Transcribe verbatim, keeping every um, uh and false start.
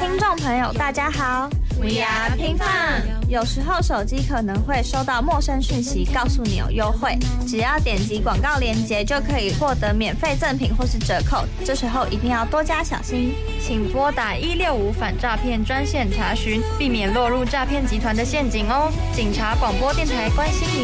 听众朋友，大家好 ，We are 平放。 有时候手机可能会收到陌生讯息，告诉你有优惠，只要点击广告链接就可以获得免费赠品或是折扣。这时候一定要多加小心， 请拨打一六五反诈骗专线查询，避免落入诈骗集团的陷阱哦。警察广播电台关心您。